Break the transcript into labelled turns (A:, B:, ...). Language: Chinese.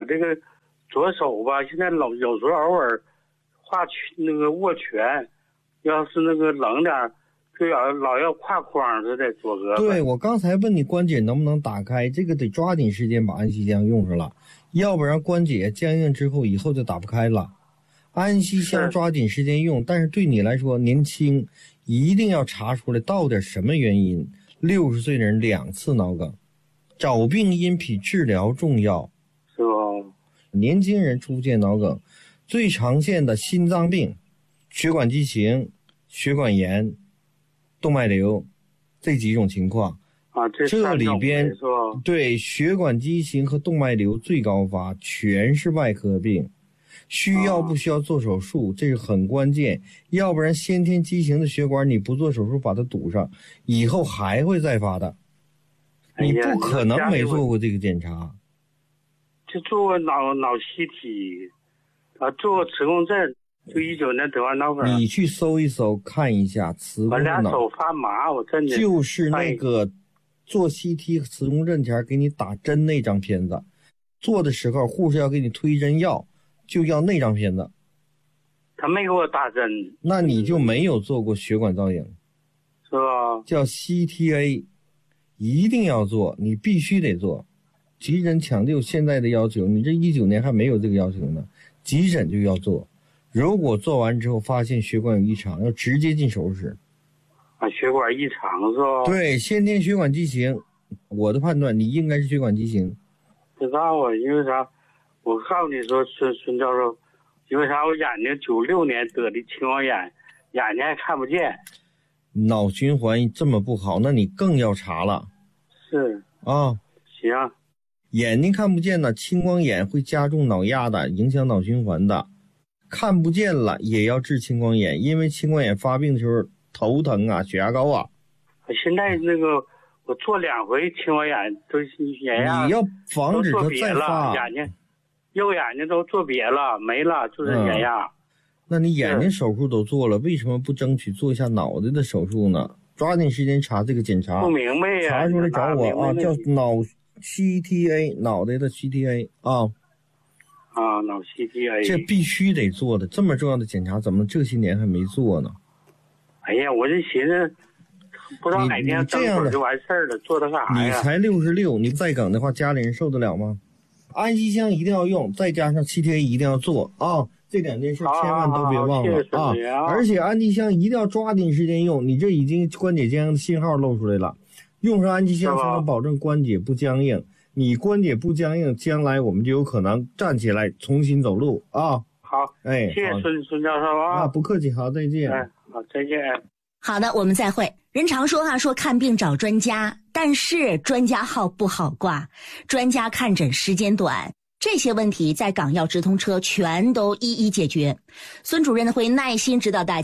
A: 这个左手吧，现在有时候偶尔那个握拳，要是那个冷点就老要挎筐似的左胳膊。
B: 对，我刚才问你关节能不能打开，这个得抓紧时间把安息香用上了，要不然关节僵硬之后以后就打不开了。安息香抓紧时间用，但是对你来说年轻，一定要查出来到底什么原因。60岁的人2次脑梗，找病因比治疗重要，
A: 是吧？
B: 年轻人出现脑梗，最常见的心脏病、血管畸形、血管炎、动脉瘤这几种情况
A: 啊，
B: 这里边对血管畸形和动脉瘤最高发，全是外科病，需要不需要做手术，这是很关键，要不然先天畸形的血管你不做手术把它堵上，以后还会再发的。你不可能没做过这个检查。
A: 就做过脑CT，做过磁共振，就19年得完脑梗。
B: 你去搜一搜看一下磁共振。
A: 我俩手发麻，我真的
B: 就是那个做 CT 磁共振前给你打针那张片子，做的时候护士要给你推针药，就要那张片子。
A: 他没给我打针。
B: 那你就没有做过血管造影，
A: 是吧？
B: 叫 CTA， 一定要做，你必须得做。急诊抢救现在的要求，你这19年还没有这个要求呢，急诊就要做。如果做完之后发现血管有异常，要直接进手术室。
A: 血管异常是吧？
B: 对，先天血管畸形，我的判断你应该是血管畸形。
A: 不知道啊，因为啥？我告诉你说，孙教授，因为啥？我眼睛96年得的青光眼，眼睛还看不见。
B: 脑循环这么不好，那你更要查了。
A: 是
B: 啊，
A: 行。
B: 眼睛看不见呢，青光眼会加重脑压的，影响脑循环的。看不见了也要治青光眼，因为青光眼发病的时候头疼啊，血压高啊。
A: 现在那个我做2回青光眼都眼压，
B: 你要防止它再发。
A: 眼睛右眼睛都做瘪了，没了，就是眼压。
B: 那你眼睛手术都做了，为什么不争取做一下脑袋的手术呢？抓紧时间查这个检查。
A: 不明白呀，
B: 查出来找我啊，叫脑 CTA， 脑袋的 CTA 啊。
A: 脑 CTA
B: 这必须得做的，这么重要的检查怎么这些年还没做呢？
A: 哎呀，我就寻思不知道哪天这样就完事儿了，做它干啥呀？
B: 你才66，你再梗的话家里人受得了吗？安息香一定要用，再加上CTA一定要做啊，这2件事千万都别忘了啊！而且安息香一定要抓紧时间用，你这已经关节僵硬的信号露出来了，用上安息香才能保证关节不僵硬。你关节不僵硬，将来我们就有可能站起来重新走路啊！
A: 好，谢谢孙教授啊！
B: 不客气，好，再见。
A: 好，再见。
C: 好的，我们再会。人常说说看病找专家，但是专家号不好挂，专家看诊时间短，这些问题在港药直通车全都一一解决。孙主任会耐心指导大家。